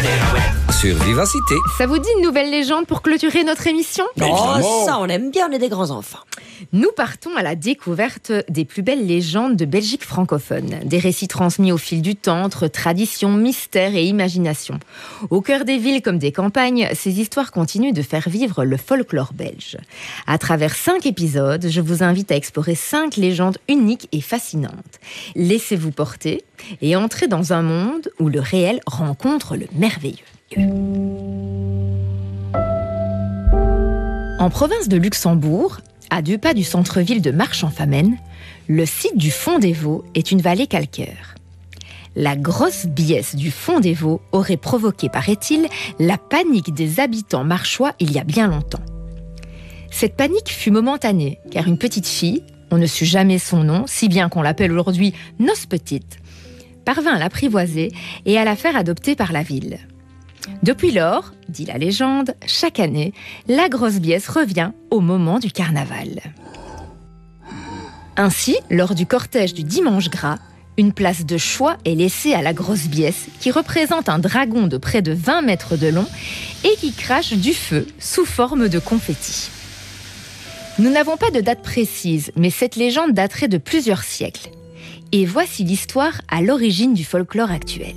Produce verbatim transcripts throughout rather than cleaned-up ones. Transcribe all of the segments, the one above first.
Sur Vivacité. Ça vous dit une nouvelle légende pour clôturer notre émission ? Oh, ça, on aime bien, on est des grands enfants. Nous partons à la découverte des plus belles légendes de Belgique francophone. Des récits transmis au fil du temps entre tradition, mystère et imagination. Au cœur des villes comme des campagnes, ces histoires continuent de faire vivre le folklore belge. À travers cinq épisodes, je vous invite à explorer cinq légendes uniques et fascinantes. Laissez-vous porter et entrez dans un monde où le réel rencontre le merveilleux. En province de Luxembourg, à deux pas du centre-ville de Marche-en-Famenne, le site du Fond des Vaux est une vallée calcaire. La grosse biesse du Fond des Vaux aurait provoqué, paraît-il, la panique des habitants marchois il y a bien longtemps. Cette panique fut momentanée, car une petite fille, on ne sut jamais son nom, si bien qu'on l'appelle aujourd'hui Noce Petite, parvint à l'apprivoiser et à la faire adopter par la ville. Depuis lors, dit la légende, chaque année, la grosse biesse revient au moment du carnaval. Ainsi, lors du cortège du dimanche gras, une place de choix est laissée à la grosse biesse qui représente un dragon de près de vingt mètres de long et qui crache du feu sous forme de confetti. Nous n'avons pas de date précise, mais cette légende daterait de plusieurs siècles. Et voici l'histoire à l'origine du folklore actuel.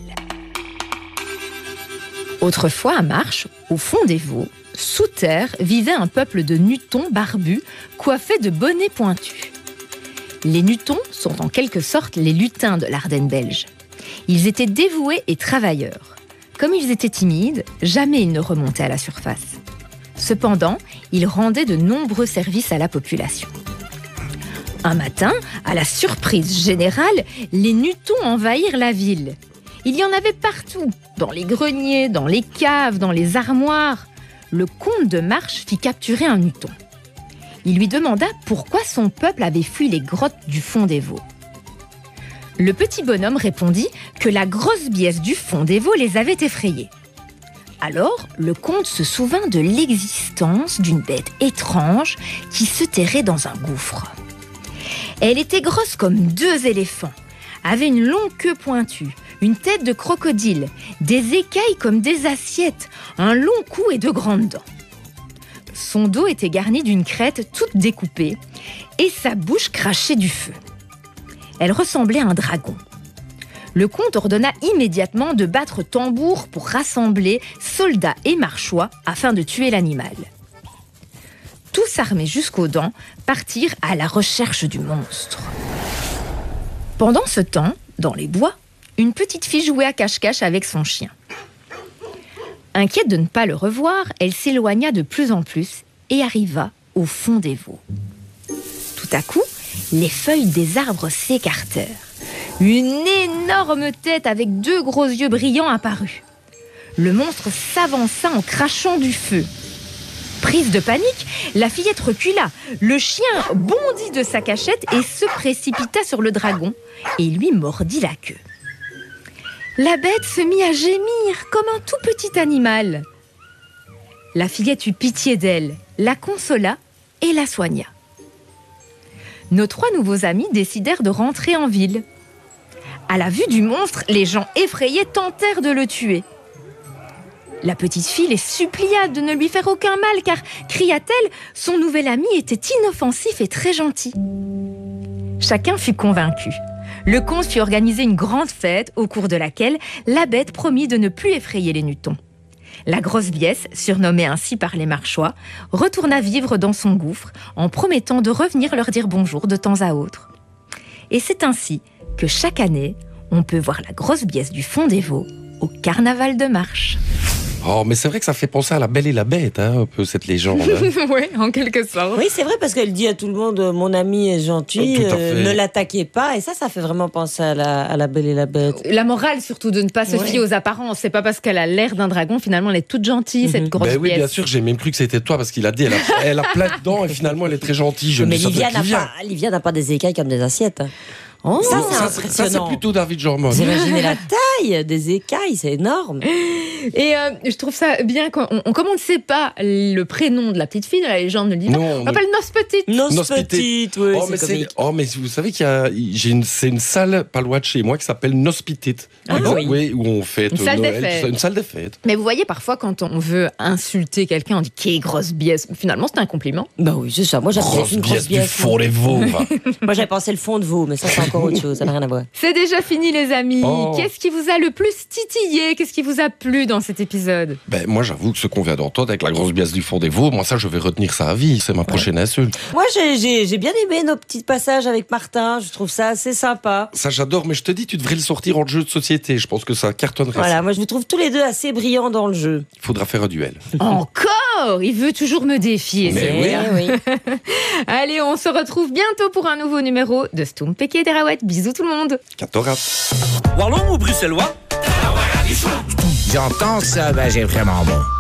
Autrefois, à Marche, au fond des Vaux, sous terre, vivait un peuple de Nutons barbus, coiffés de bonnets pointus. Les Nutons sont en quelque sorte les lutins de l'Ardenne belge. Ils étaient dévoués et travailleurs. Comme ils étaient timides, jamais ils ne remontaient à la surface. Cependant, ils rendaient de nombreux services à la population. Un matin, à la surprise générale, les Nutons envahirent la ville. Il y en avait partout, dans les greniers, dans les caves, dans les armoires. Le comte de Marche fit capturer un Nuton. Il lui demanda pourquoi son peuple avait fui les grottes du Fond des Vaux. Le petit bonhomme répondit que la grosse biesse du Fond des Vaux les avait effrayés. Alors, le comte se souvint de l'existence d'une bête étrange qui se terrait dans un gouffre. Elle était grosse comme deux éléphants, avait une longue queue pointue, une tête de crocodile, des écailles comme des assiettes, un long cou et de grandes dents. Son dos était garni d'une crête toute découpée et sa bouche crachait du feu. Elle ressemblait à un dragon. Le comte ordonna immédiatement de battre tambour pour rassembler soldats et marchois afin de tuer l'animal. Tous armés jusqu'aux dents partirent à la recherche du monstre. Pendant ce temps, dans les bois, une petite fille jouait à cache-cache avec son chien. Inquiète de ne pas le revoir, elle s'éloigna de plus en plus et arriva au fond des Vaux. Tout à coup, les feuilles des arbres s'écartèrent. Une énorme tête avec deux gros yeux brillants apparut. Le monstre s'avança en crachant du feu. Prise de panique, la fillette recula. Le chien bondit de sa cachette et se précipita sur le dragon et lui mordit la queue. La bête se mit à gémir comme un tout petit animal. La fillette eut pitié d'elle, la consola et la soigna. Nos trois nouveaux amis décidèrent de rentrer en ville. À la vue du monstre, les gens effrayés tentèrent de le tuer. La petite fille les supplia de ne lui faire aucun mal car, cria-t-elle, son nouvel ami était inoffensif et très gentil. Chacun fut convaincu. Le comte fit organiser une grande fête au cours de laquelle la bête promit de ne plus effrayer les Nutons. La grosse biesse, surnommée ainsi par les Marchois, retourna vivre dans son gouffre en promettant de revenir leur dire bonjour de temps à autre. Et c'est ainsi que chaque année, on peut voir la grosse biesse du Fond des Vaux au carnaval de Marche. Oh, mais c'est vrai que ça fait penser à La Belle et la Bête, hein, un peu, cette légende. Hein. Oui, en quelque sorte. Oui, c'est vrai, parce qu'elle dit à tout le monde, mon ami est gentil, euh, ne l'attaquez pas. Et ça, ça fait vraiment penser à la, à la Belle et la Bête. La morale, surtout, de ne pas se Ouais. fier aux apparences. C'est pas parce qu'elle a l'air d'un dragon, finalement, elle est toute gentille, mm-hmm. cette grosse Ben oui, pièce. bien sûr, j'ai même cru que c'était toi, parce qu'il a dit, elle a, elle a plein de dents, et finalement, elle est très gentille. Je Mais me dis, ça Livia doit être n'a Livia. pas, Livia n'a pas des écailles comme des assiettes. Oh, ça, c'est Ça, impressionnant. ça, c'est plutôt David Jormon. Vous imaginez la taille? écailles, des écailles, c'est énorme. Et euh, je trouve ça bien, quand on, comme on ne sait pas le prénom de la petite fille, la légende ne le dit pas, on l'appelle Nos Petites. Nos, Nos Petites, Petites. oui, Oh, c'est mais c'est- comique. oh, mais vous savez qu'il y a, j'ai une, c'est une salle pas loin de chez moi qui s'appelle Nos Petites. Ah Donc, oui. oui, où on fête Une salle Noël, des fêtes. tout ça, une salle des fêtes. Mais vous voyez, parfois, quand on veut insulter quelqu'un, on dit « Qu'est grosse biesse ». Finalement, c'est un compliment. Bah oui, c'est ça. Moi, j'appelle Grosse une biesse grosse du biesse. fond des veaux. va. Moi, j'avais pensé le fond de veau, mais ça, c'est encore autre chose. Ça n'a rien à voir. C'est déjà fini, les amis. Oh. Qu'est-ce qui vous a le plus titillé? Qu'est-ce qui vous a plu dans cet épisode? Ben, moi, j'avoue que ce qu'on vient d'entendre avec la grosse biesse du fond des veaux, moi, ça, je vais retenir ça à vie. C'est ma prochaine insulte. Moi, j'ai, j'ai, j'ai bien aimé nos petits passages avec Martin. Je trouve ça assez sympa. Ça, j'adore, mais je te dis, tu devrais le sortir en jeu de société. Je pense que ça cartonnerait. Voilà, moi, je vous trouve tous les deux assez brillants dans le jeu. Il faudra faire un duel. Encore? Il veut toujours me défier, Mais celui-là. Eh oui. Allez, on se retrouve bientôt pour un nouveau numéro de Stoum Péké Derawet. Bisous tout le monde. Catora. Wallon ou bruxellois? J'entends ça, ben j'ai vraiment bon.